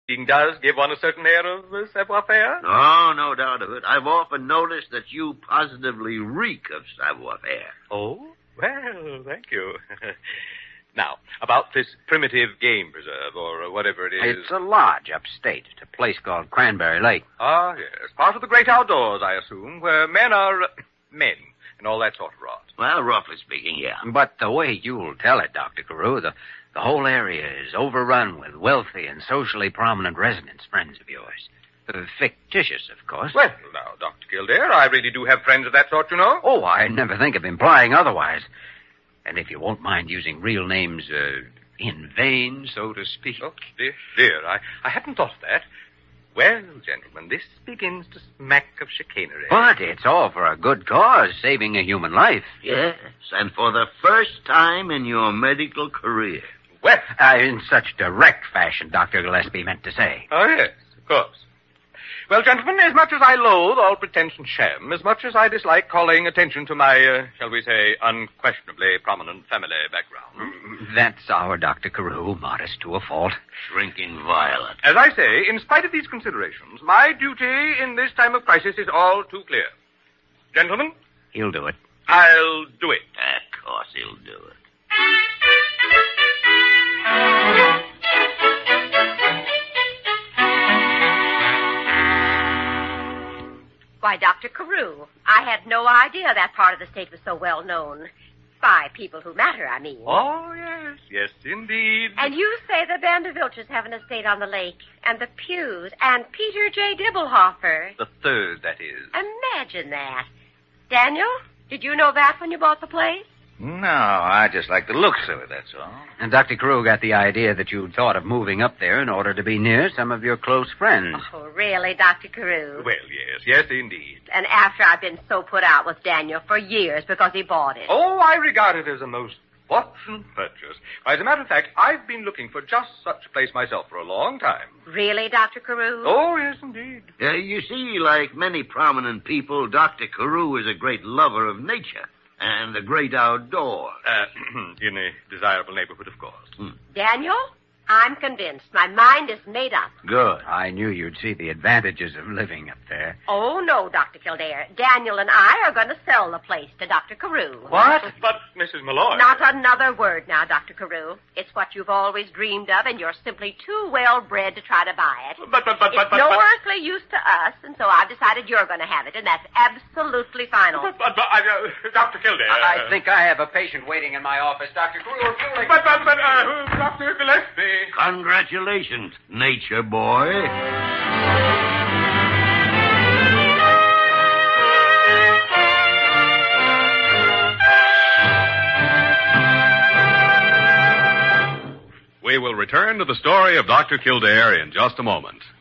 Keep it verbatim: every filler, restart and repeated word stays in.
does give one a certain air of uh, savoir-faire. Oh, no doubt of it. I've often noticed that you positively reek of savoir-faire. Oh? Well, thank you. Now, about this primitive game preserve, or whatever it is. It's a lodge upstate. It's a place called Cranberry Lake. Ah, yes. Part of the great outdoors, I assume, where men are uh, men and all that sort of rot. Well, roughly speaking, yeah. But the way you'll tell it, Doctor Carew, the, the whole area is overrun with wealthy and socially prominent residents, friends of yours. Uh, fictitious, of course. Well, now, Doctor Kildare, I really do have friends of that sort, you know. Oh, I never think of implying otherwise. And if you won't mind using real names uh, in vain, so to speak. Oh, dear, dear, I, I hadn't thought of that. Well, gentlemen, this begins to smack of chicanery. But it's all for a good cause, saving a human life. Yes, and for the first time in your medical career. Well, Uh, in such direct fashion, Doctor Gillespie meant to say. oh, yes, of course. Well, gentlemen, as much as I loathe all pretense and sham, as much as I dislike calling attention to my, uh, shall we say, unquestionably prominent family background. That's our Doctor Carew, modest to a fault. Shrinking violet. As I say, in spite of these considerations, my duty in this time of crisis is all too clear. Gentlemen, He'll do it. I'll do it. Of course he'll do it. Why, Doctor Carew, I had no idea that part of the state was so well known. By people who matter, I mean. Oh, yes, yes, indeed. And you say the Band of Vilchers have an estate on the lake, and the Pews, and Peter J. Dibblehofer. The third, that is. Imagine that. Daniel, did you know that when you bought the place? No, I just like the looks of it, that's all. And Doctor Carew got the idea that you'd thought of moving up there in order to be near some of your close friends. Oh, really, Doctor Carew? Well, yes, yes, indeed. And after I've been so put out with Daniel for years because he bought it. Oh, I regard it as a most fortunate purchase. As a matter of fact, I've been looking for just such a place myself for a long time. Really, Doctor Carew? Oh, yes, indeed. Uh, you see, like many prominent people, Doctor Carew is a great lover of nature and the great outdoors. Uh, in a desirable neighborhood, of course. Hmm. Daniel, I'm convinced. My mind is made up. Good. I knew you'd see the advantages of living up there. Oh, no, Doctor Kildare. Daniel and I are going to sell the place to Doctor Carew. What? But, Missus Malloy... Not another word now, Doctor Carew. It's what you've always dreamed of, and you're simply too well-bred to try to buy it. But, but, but, it's but, but... no but, earthly use to us, and so I've decided you're going to have it, and that's absolutely final. But, but, but I, uh, Doctor Kildare... I, I think I have a patient waiting in my office. Doctor Carew, if you'll... But, but, but, uh, Doctor Gillespie... Congratulations, nature boy. We will return to the story of Doctor Kildare in just a moment.